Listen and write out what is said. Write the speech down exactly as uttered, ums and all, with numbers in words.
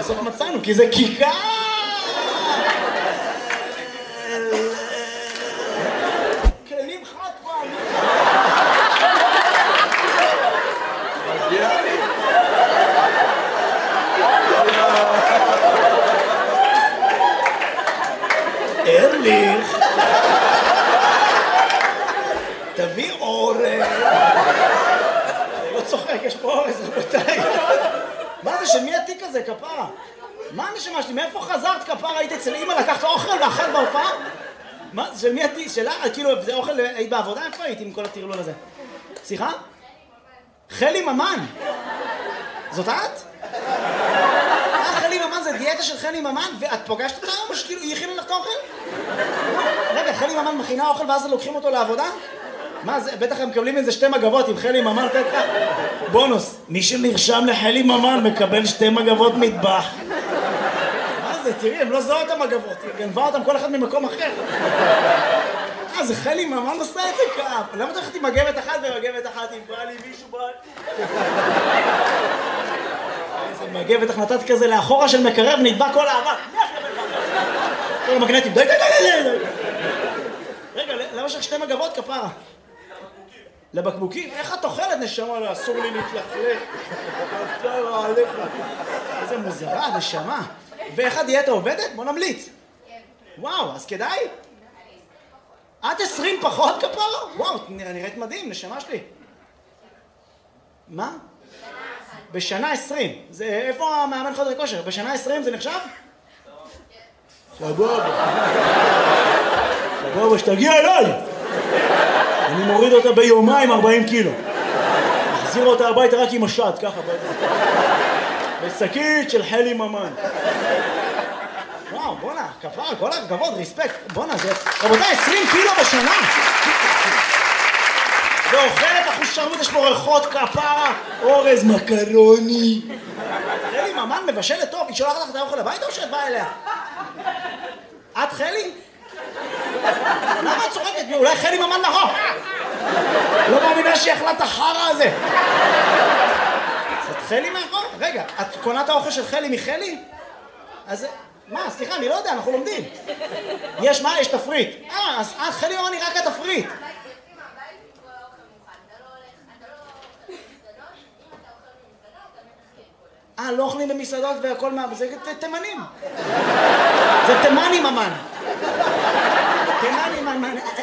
בסוף מצאנו, כי זה כיכר! כלים חד פעם! ארליך! תביא אורז! אני לא צוחק, יש פה אורז, רבותיי. מה זה, של מי התיק הזה, כפרה? מה הנשמה שלי? מאיפה חזרת, כפרה? היית אצל אמא, לקחת אוכל ואכלת בהופעה? מה, של מי התיק? שלה? כאילו, זה אוכל, היית בעבודה? איפה היית עם כל הטרלול הזה? סליחה? חלי ממן! זאת את? אה, חלי ממן זה דיאטה של חלי ממן, ואת פוגשת אותה או שכאילו היא הכינה לך את האוכל? רגע, חלי ממן מכינה אוכל ואז לוקחים אותו לעבודה? מה זה, בטח הם מקבלים איזה שתי מגבות עם חלי ממן, תת לך בונוס, מי שנרשם לחלי ממן מקבל שתי מגבות מטבח. מה זה, תראי, הם לא זוהו את המגבות, היא גנבה אותם כל אחד ממקום אחר. אה, זה חלי ממן עושה את זה כאב. למה אתה הולכת עם מגבת אחת ומגבת אחת, אם בא לי מישהו בא... איזה מגבת, נתת כזה לאחורה של מקרב, נדבק כל האבק. כל המגנטים, די די די די די. רגע, למה יש לך שתי מגבות, כפרה? לבקבוקים? איך את אוכלת, נשמה? לא, אסור לי להתלכלך. אתה לא עליך. איזה מוזרה, נשמה. ואיך הדיאטה עובדת? בוא נמליץ. וואו, אז כדאי? את עשרים פחות, כפרה? וואו, נראית מדהים, נשמה שלי. מה? בשנה עשרים. זה, איפה המאמן חדר כושר? בשנה עשרים זה נחשב? סבבה. סבבה, שתגיע אליי! אני מוריד אותה ביומיים ארבעים קילו. מחזיר אותה הביתה רק עם השד, ככה. בשקית של חלי ממן. וואו, בונה, כפרה, כל הכבוד, ריספקט. בונה, זה... רבותיי, עשרים קילו בשנה! ואוכלת אחושרמוט, יש פה ריחות, כפרה, אורז, מקרוני. חלי ממן מבשלת טוב, היא שולחת לך את האוכל הביתה או שאת באה אליה? את חלי? למה את צוחקת? אולי חלי ממן נכון? לא מאמינה שהיא אכלה את החרא הזה. זאת חלי מאחור? רגע, את קונה את האוכל של חלי מחלי? אז... מה? סליחה, אני לא יודע, אנחנו לומדים. יש מה? יש תפריט. אה, אז חלי ממן היא רק התפריט. אה, לא אוכלים במסעדות והכל מה... זה תימנים. זה תימני ממן. תימני ממן.